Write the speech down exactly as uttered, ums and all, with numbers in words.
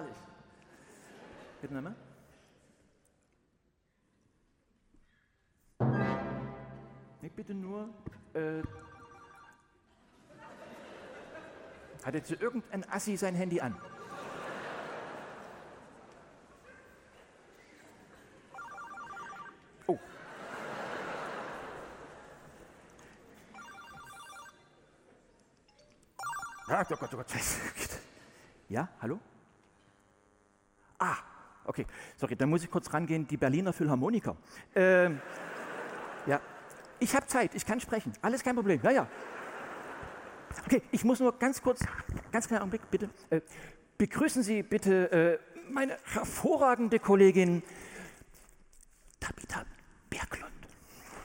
herrlich. Bitte nochmal. Nee, bitte nur. Äh, hat jetzt irgendein Assi sein Handy an? Oh. Ah, oh Gott, oh Gott. Ja, hallo? Ah, okay. Sorry, da muss ich kurz rangehen. Die Berliner Philharmoniker. Ähm, ja, ich habe Zeit, ich kann sprechen. Alles kein Problem. Ja, ja. Okay, ich muss nur ganz kurz, ganz kleinen Augenblick, bitte. Äh, begrüßen Sie bitte äh, meine hervorragende Kollegin